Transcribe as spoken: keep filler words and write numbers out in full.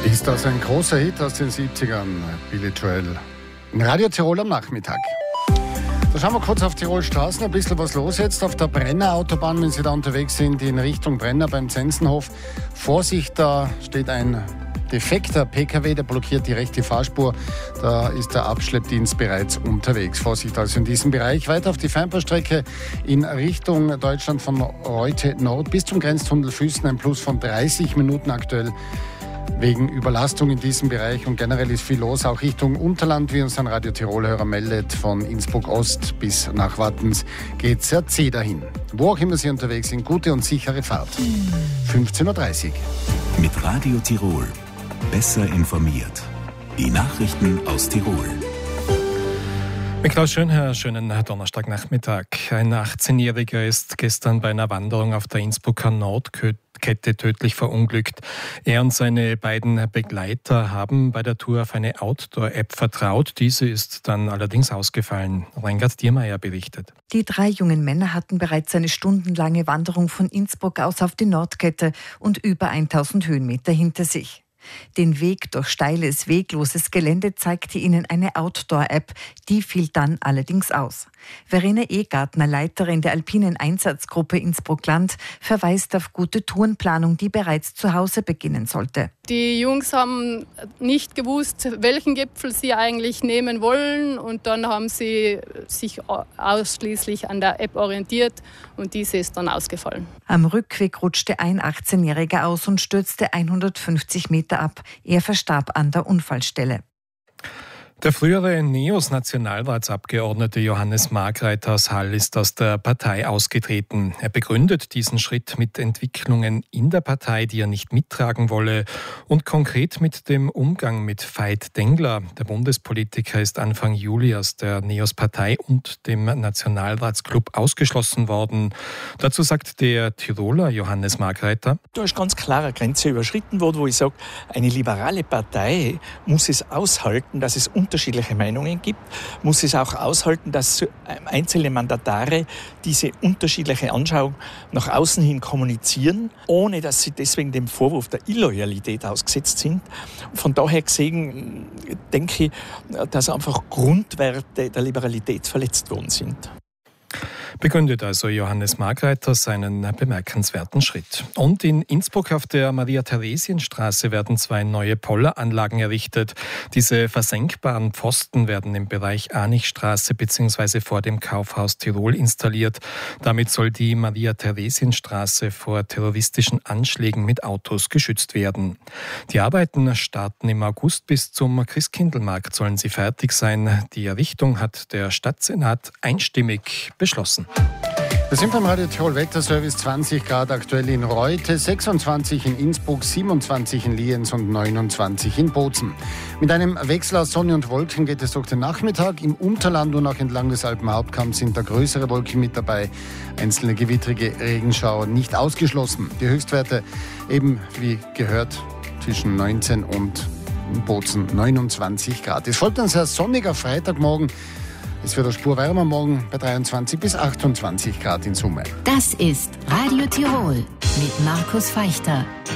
Ist das ein großer Hit aus den siebzigern, Billy Joel? In Radio Tirol am Nachmittag. Da schauen wir kurz auf Tirol Straßen, ein bisschen was los jetzt auf der Brenner Autobahn, wenn Sie da unterwegs sind in Richtung Brenner beim Zensenhof. Vorsicht, da steht ein defekter P K W, der blockiert die rechte Fahrspur. Da ist der Abschleppdienst bereits unterwegs. Vorsicht also in diesem Bereich. Weiter auf die Fernbahnstrecke in Richtung Deutschland von Reute Nord bis zum Grenztunnel Füssen ein Plus von dreißig Minuten aktuell wegen Überlastung in diesem Bereich. Und generell ist viel los, auch Richtung Unterland, wie uns ein Radio Tirol-Hörer meldet. Von Innsbruck Ost bis nach Wattens geht es sehr zäh dahin. Wo auch immer Sie unterwegs sind, gute und sichere Fahrt. fünfzehn Uhr dreißig. Mit Radio Tirol. Besser informiert. Die Nachrichten aus Tirol. Mit Klaus Schönherr, schönen Donnerstagnachmittag. Ein achtzehnjähriger ist gestern bei einer Wanderung auf der Innsbrucker Nordkette tödlich verunglückt. Er und seine beiden Begleiter haben bei der Tour auf eine Outdoor-App vertraut. Diese ist dann allerdings ausgefallen. Reingard Diermeier berichtet. Die drei jungen Männer hatten bereits eine stundenlange Wanderung von Innsbruck aus auf die Nordkette und über tausend Höhenmeter hinter sich. Den Weg durch steiles, wegloses Gelände zeigte ihnen eine Outdoor-App. Die fiel dann allerdings aus. Verena Egartner, Leiterin der Alpinen Einsatzgruppe Innsbruck-Land, verweist auf gute Tourenplanung, die bereits zu Hause beginnen sollte. Die Jungs haben nicht gewusst, welchen Gipfel sie eigentlich nehmen wollen, und dann haben sie sich ausschließlich an der App orientiert und diese ist dann ausgefallen. Am Rückweg rutschte ein achtzehnjähriger aus und stürzte hundertfünfzig Meter ab. Er verstarb an der Unfallstelle. Der frühere Neos-Nationalratsabgeordnete Johannes Margreiter aus Hall ist aus der Partei ausgetreten. Er begründet diesen Schritt mit Entwicklungen in der Partei, die er nicht mittragen wolle, und konkret mit dem Umgang mit Veit Dengler. Der Bundespolitiker ist Anfang Juli aus der Neos-Partei und dem Nationalratsclub ausgeschlossen worden. Dazu sagt der Tiroler Johannes Margreiter: Da ist ganz klar eine Grenze überschritten worden, wo ich sage, eine liberale Partei muss es aushalten, dass es unterschiedliche Meinungen gibt, muss es auch aushalten, dass einzelne Mandatare diese unterschiedliche Anschauung nach außen hin kommunizieren, ohne dass sie deswegen dem Vorwurf der Illoyalität ausgesetzt sind. Von daher gesehen denke ich, dass einfach Grundwerte der Liberalität verletzt worden sind. Begründet also Johannes Margreiter seinen bemerkenswerten Schritt. Und in Innsbruck auf der Maria-Theresien-Straße werden zwei neue Polleranlagen errichtet. Diese versenkbaren Pfosten werden im Bereich Anichstraße bzw. vor dem Kaufhaus Tirol installiert. Damit soll die Maria-Theresien-Straße vor terroristischen Anschlägen mit Autos geschützt werden. Die Arbeiten starten im August. Bis zum Christkindlmarkt sollen sie fertig sein. Die Errichtung hat der Stadtsenat einstimmig beschlossen. Wir sind beim Radio Tirol Wetterservice. zwanzig Grad aktuell in Reute, sechsundzwanzig in Innsbruck, siebenundzwanzig in Lienz und neunundzwanzig in Bozen. Mit einem Wechsel aus Sonne und Wolken geht es durch den Nachmittag. Im Unterland und auch entlang des Alpenhauptkamms sind da größere Wolken mit dabei. Einzelne gewittrige Regenschauer nicht ausgeschlossen. Die Höchstwerte eben, wie gehört, zwischen neunzehn und in Bozen neunundzwanzig Grad. Es folgt ein sehr sonniger Freitagmorgen. Es wird eine Spur wärmer morgen bei dreiundzwanzig bis achtundzwanzig Grad in Summe. Das ist Radio Tirol mit Markus Feichter.